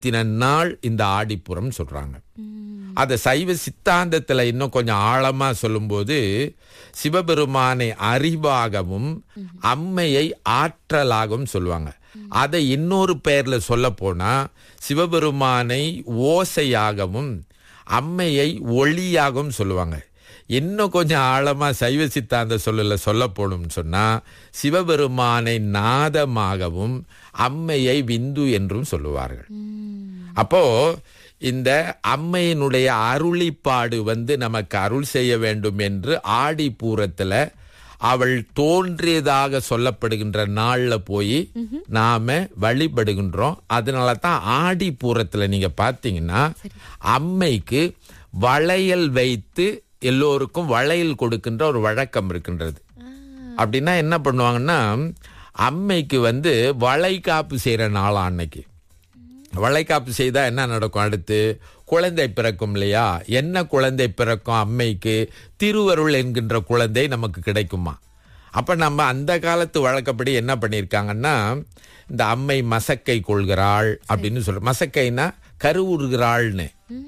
நாள் இந்த ஆடிப்புறம் சொல்றாங்க. அத சைவ சித்தாந்தத்துல இன்னும் கொஞ்சம் ஆழமா சொல்லும்போது சிவபெருமானை அறிவாகவும் அம்மையை ஆற்றலாகவும் சொல்லுவாங்க. அதை இன்னொரு பெயர்ல சொல்ல போனா சிவபெருமானை ஓசையாகவும் அம்மையை ஒளியாகவும் சொல்லுவாங்க. இன்னும் கொஞ்சம் ஆழமா சைவ சித்தாந்த சொல்ல போகணும்னு சொன்னா சிவபெருமானை நாதமாகவும் அம்மையை விந்து என்றும் சொல்லுவார்கள். அப்போ இந்த அம்மையினுடைய அருளிப்பாடு நமக்கு அருள் செய்ய வேண்டும் என்று ஆடிப்பூரத்துல அவள் தோன்றியதாக சொல்லப்படுகின்ற நாள்ல போய் நாம வழிபடுகின்றோம். அதனால தான் ஆடிப்பூரத்துல நீங்க பாத்தீங்கன்னா அம்மைக்கு வளையல் வைத்து எல்லோருக்கும் வளையல் கொடுக்கின்ற ஒரு வழக்கம் இருக்கின்றது. அப்படின்னா என்ன பண்ணுவாங்கன்னா அம்மைக்கு வளைகாப்பு செய்யற நாளா அன்னைக்கு. வளைகாப்பு செய்தா என்ன நடக்கும்? அடுத்து குழந்தை பிறக்கும் இல்லையா? என்ன குழந்தை பிறக்கும் அம்மைக்கு? திருவருள் என்கின்ற குழந்தை நமக்கு கிடைக்குமா? அப்ப நம்ம அந்த காலத்து வழக்கப்படி என்ன பண்ணியிருக்காங்கன்னா இந்த அம்மை மசக்கை கொள்கிறாள் அப்படின்னு சொல்ற. மசக்கைனா கருவுறுகிறாள்னு.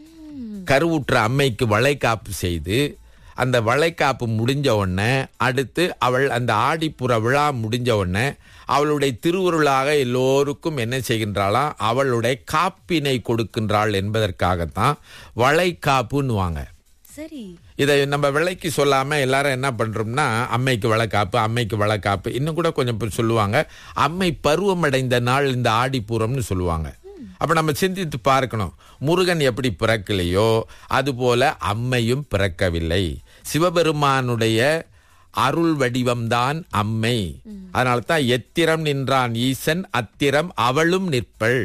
கருவுற்ற அம்மைக்கு வளைகாப்பு செய்து அந்த வளைகாப்பு முடிஞ்ச உடனே அடுத்து அவள் அந்த ஆடிப்புற விழா முடிஞ்ச உடனே அவளுடைய திருவுருளாக எல்லோருக்கும் என்ன செய்கின்றாளா? அவளுடைய காப்பினை கொடுக்கின்றாள் என்பதற்காகத்தான் வளைகாப்புன்னுவாங்க. சரி, இதை நம்ம விலைக்கு சொல்லாம எல்லாரும் என்ன பண்றோம்னா அம்மைக்கு வளைகாப்பு, அம்மைக்கு வளைகாப்பு. இன்னும் கூட கொஞ்சம் சொல்லுவாங்க அம்மை பருவமடைந்த நாள் இந்த ஆடிப்பூரம்னு சொல்லுவாங்க. அப்ப நம்ம சிந்தித்து பார்க்கணும், முருகன் எப்படி பிறக்கலையோ அதுபோல அம்மையும் பிறக்கவில்லை. சிவபெருமானுடைய அருள் வடிவம்தான் அம்மை. அதனால தான் எத்திரம் நின்றான் ஈசன் அத்திரம் அவளும் நிற்பள்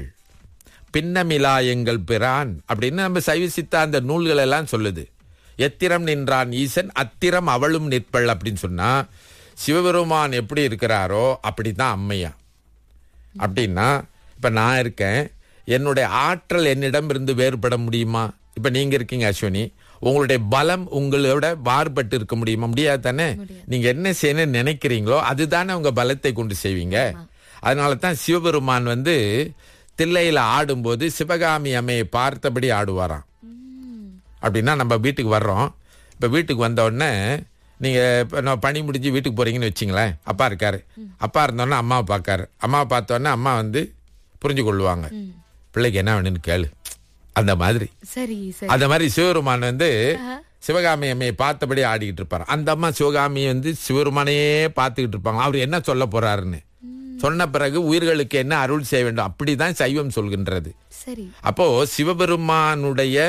பின்னமிலா எங்கள் பிரான் அப்படின்னு நம்ம சைவ சித்தாந்த நூல்கள் எல்லாம் சொல்லுது. எத்திரம் நின்றான் ஈசன் அத்திரம் அவளும் நிற்பள் அப்படின்னு சொன்னா சிவபெருமான் எப்படி இருக்கிறாரோ அப்படித்தான் அம்மையா. அப்படின்னா இப்ப நான் இருக்கேன், என்னுடைய ஆற்றல் என்னிடம் இருந்து வேறுபட முடியுமா? இப்ப நீங்க இருக்கீங்க அஸ்வினி, உங்களுடைய பலம் உங்களோட மாறுபட்டு இருக்க முடியுமா? முடியாது தானே. நீங்க என்ன செய்யணும்னு நினைக்கிறீங்களோ அதுதானே உங்க பலத்தை கொண்டு செய்வீங்க. அதனால தான் சிவபெருமான் தில்லையில ஆடும்போது சிவகாமி அம்மையை பார்த்தபடி ஆடுவாராம். அப்படின்னா நம்ம வீட்டுக்கு வர்றோம், இப்ப வீட்டுக்கு வந்த உடனே நீங்க பணி முடிஞ்சு வீட்டுக்கு போறீங்கன்னு வச்சிங்களேன், அப்பா இருக்காரு, அப்பா இருந்தோடனே அம்மாவை பார்க்காரு, அம்மாவை பார்த்தோன்னே அம்மா புரிஞ்சு கொள்வாங்க, பிள்ளைக்கு என்ன வேணும்னு கேளு, அந்த மாதிரி. அந்த மாதிரி சிவபெருமான் சிவகாமி அம்மையை பார்த்தபடி ஆடிக்கிட்டு இருப்பாரு. அந்த அம்மா சிவகாமி சிவபெருமானையே பார்த்துக்கிட்டு இருப்பாங்க. அவர் என்ன சொல்ல போறாருன்னு சொன்ன பிறகு உயிர்களுக்கு என்ன அருள் செய்ய வேண்டும் அப்படிதான் சைவம் சொல்கின்றது. அப்போ சிவபெருமானுடைய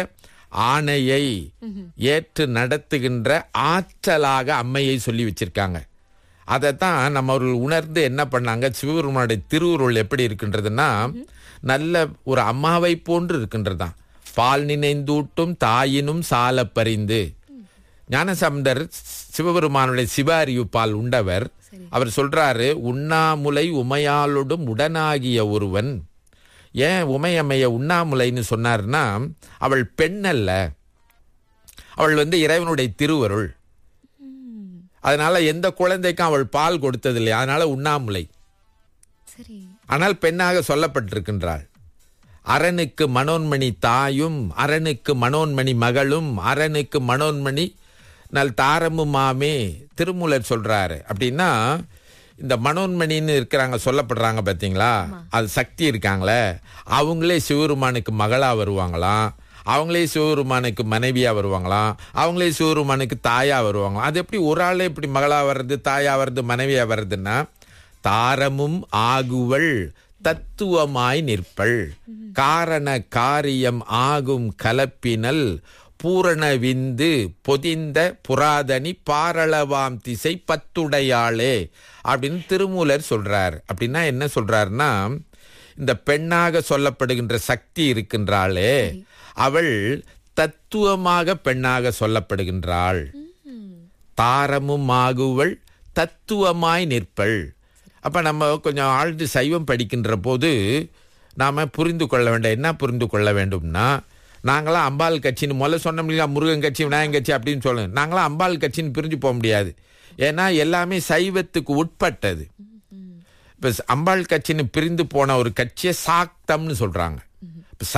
ஆணையை ஏற்று நடத்துகின்ற ஆற்றலாக அம்மையை சொல்லி வச்சிருக்காங்க. அதைத்தான் நம்ம அவர்கள் உணர்ந்து என்ன பண்ணாங்க, சிவபெருமானுடைய திருவுருள் எப்படி இருக்கின்றதுன்னா நல்ல ஒரு அம்மாவை போன்று இருக்கின்றதான். பால் நினைந்தூட்டும் தாயினும் சால பறிந்து. ஞானசம்பந்தர் சிவபெருமானுடைய சிவ அறிவு பால் உண்டவர். அவர் சொல்றாரு, உண்ணாமுலை உமையாளோடும் உடனாகிய ஒருவன். ஏன் உமையம்மைய உண்ணாமுலைன்னு சொன்னார்னா அவள் பெண் அல்ல, அவள் இறைவனுடைய திருவருள். அதனால எந்த குழந்தைக்கும் அவள் பால் கொடுத்ததில்லை, அதனால உண்ணாமுலை. ஆனால் பெண்ணாக சொல்லப்பட்டிருக்கின்றாள். அரணுக்கு மனோன்மணி தாயும் அரணுக்கு மனோன்மணி மகளும் அரணுக்கு மனோன்மணி நல் தாரமும் மாமே திருமூலர் சொல்றாரு. அப்படின்னா இந்த மனோன்மணின்னு இருக்கிறாங்க சொல்லப்படுறாங்க பாத்தீங்களா, அது சக்தி இருக்காங்களே, அவங்களே சிவபெருமானுக்கு மகளா வருவாங்களாம், அவங்களே சிவபெருமானுக்கு மனைவியா வருவாங்களாம், அவங்களே சிவபெருமானுக்கு தாயா வருவாங்களாம். அது எப்படி ஒரு ஆளே இப்படி மகளா வர்றது, தாயா வர்றது, மனைவியா வர்றதுன்னா தாரமும் ஆகுவள் தத்துவமாய் நிற்பள் காரண காரியம் ஆகும் கலப்பினல் பூரண விந்து பொதிந்த புராதனி பாரளவாம் திசை பத்துடையாளே அப்படின்னு திருமூலர் சொல்றார். அப்படின்னா என்ன சொல்றாருன்னா இந்த பெண்ணாக சொல்லப்படுகின்ற சக்தி இருக்கின்றாளே அவள் தத்துவமாக பெண்ணாக சொல்லப்படுகின்றாள். தாரமும் ஆகுவள் தத்துவமாய் நிற்பள். அப்ப நம்ம கொஞ்சம் ஆழ்ந்து சைவம் படிக்கின்ற போது நாம புரிந்து கொள்ள வேண்டும். என்ன புரிந்து கொள்ள வேண்டும்னா, நாங்களாம் அம்பாள் கட்சின்னு முதல்ல சொன்ன முடியல, முருகன் கட்சி விநாயகன் கட்சி அப்படின்னு சொல்லணும். நாங்களாம் அம்பாள் கட்சின்னு பிரிஞ்சு போக முடியாது. ஏன்னா எல்லாமே சைவத்துக்கு உட்பட்டது. இப்ப அம்பாள் கட்சின்னு பிரிந்து போன ஒரு கட்சியை சாக்தம்னு சொல்றாங்க.